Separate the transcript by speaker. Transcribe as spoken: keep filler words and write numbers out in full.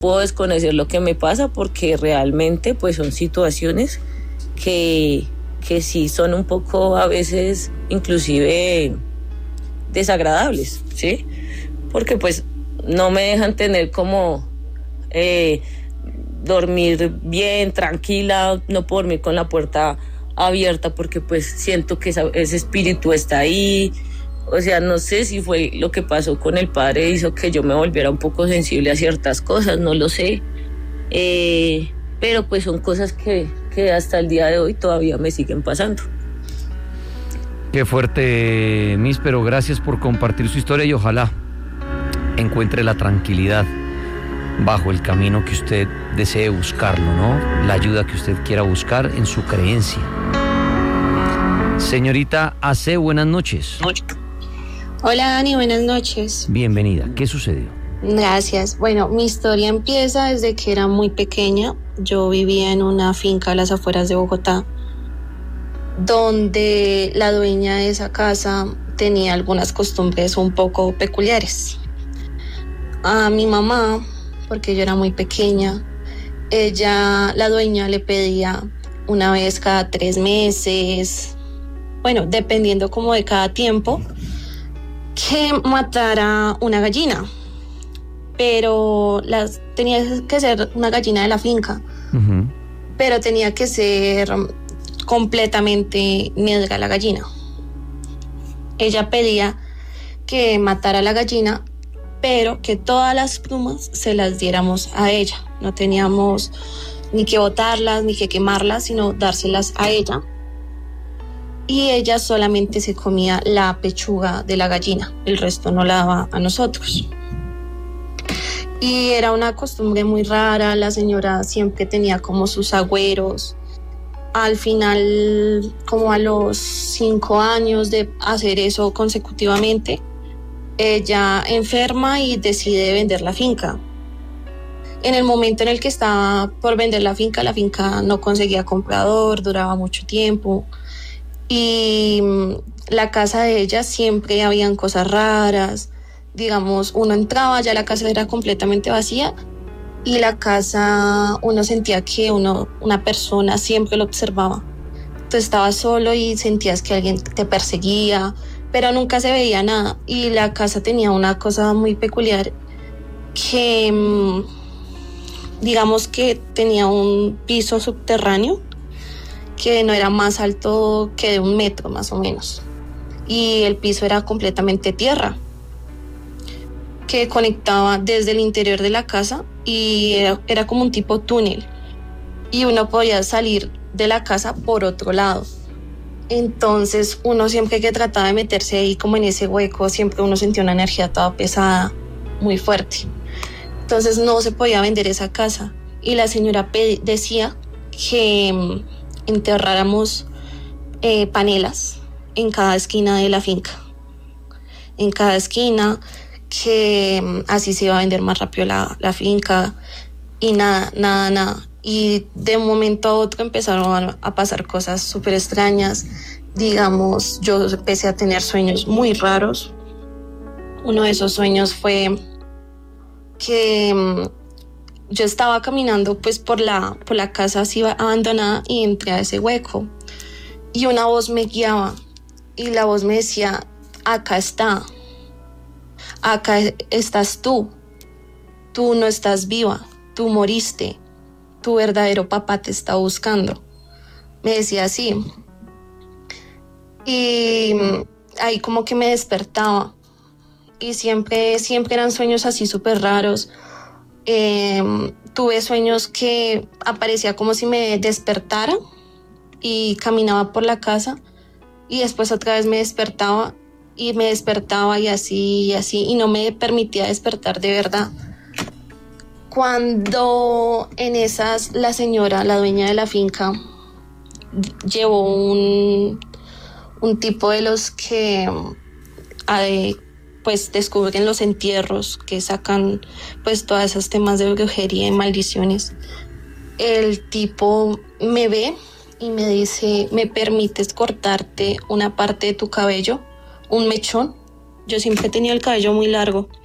Speaker 1: puedo desconocer lo que me pasa porque realmente pues son situaciones que, que sí son un poco a veces inclusive desagradables, ¿sí? Porque pues no me dejan tener como eh, dormir bien, tranquila, no puedo dormir con la puerta abierta porque pues siento que esa, ese espíritu está ahí. O sea, no sé si fue lo que pasó con el padre hizo que yo me volviera un poco sensible a ciertas cosas, no lo sé. Eh, pero pues son cosas que, que hasta el día de hoy todavía me siguen pasando.
Speaker 2: Qué fuerte, Miss, pero gracias por compartir su historia y ojalá encuentre la tranquilidad bajo el camino que usted desee buscarlo, ¿no? La ayuda que usted quiera buscar en su creencia. Señorita A C, buenas noches.
Speaker 3: Hola Dani, buenas noches.
Speaker 2: Bienvenida. ¿Qué sucedió?
Speaker 3: Gracias. Bueno, mi historia empieza desde que era muy pequeña. Yo vivía en una finca a las afueras de Bogotá, donde la dueña de esa casa tenía algunas costumbres un poco peculiares. A mi mamá, porque yo era muy pequeña, ella, la dueña, le pedía una vez cada tres meses, bueno, dependiendo como de cada tiempo, que matara una gallina, pero las, tenía que ser una gallina de la finca, uh-huh. pero tenía que ser completamente negra la gallina. Ella pedía que matara la gallina, pero que todas las plumas se las diéramos a ella. No teníamos ni que botarlas, ni que quemarlas, sino dárselas a ella. Y ella solamente se comía la pechuga de la gallina, el resto no la daba a nosotros. Y era una costumbre muy rara, la señora siempre tenía como sus agüeros. Al final, como a los cinco años de hacer eso consecutivamente, ella enferma y decide vender la finca. En el momento en el que estaba por vender la finca, la finca no conseguía comprador, duraba mucho tiempo. Y la casa de ella siempre habían cosas raras. Digamos, uno entraba, ya la casa era completamente vacía y la casa, uno sentía que uno, una persona siempre lo observaba. Tú estabas solo y sentías que alguien te perseguía, pero nunca se veía nada. Y la casa tenía una cosa muy peculiar que, digamos que tenía un piso subterráneo que no era más alto que de un metro más o menos. Y el piso era completamente tierra, que conectaba desde el interior de la casa y era, era como un tipo túnel. Y uno podía salir de la casa por otro lado. Entonces uno siempre que trataba de meterse ahí como en ese hueco, siempre uno sentía una energía toda pesada, muy fuerte. Entonces no se podía vender esa casa. Y la señora ped- decía que enterráramos eh, panelas en cada esquina de la finca. En cada esquina, que así se iba a vender más rápido la, la finca. Y nada, nada, nada. Y de un momento a otro empezaron a pasar cosas súper extrañas. Digamos, yo empecé a tener sueños muy raros. Uno de esos sueños fue que yo estaba caminando pues por la, por la casa así abandonada y entré a ese hueco. Y una voz me guiaba y la voz me decía, acá está, acá estás tú, tú no estás viva, tú moriste. Tu verdadero papá te está buscando. Me decía así. Y ahí como que me despertaba. Y siempre, siempre eran sueños así súper raros. Eh, tuve sueños que aparecía como si me despertara y caminaba por la casa. Y después otra vez me despertaba y me despertaba y así y así. Y no me permitía despertar de verdad. Cuando en esas la señora, la dueña de la finca, llevó un, un tipo de los que eh, pues descubren los entierros, que sacan pues todos esos temas de brujería y maldiciones. El tipo me ve y me dice, ¿me permites cortarte una parte de tu cabello? Un mechón. Yo siempre tenía el cabello muy largo.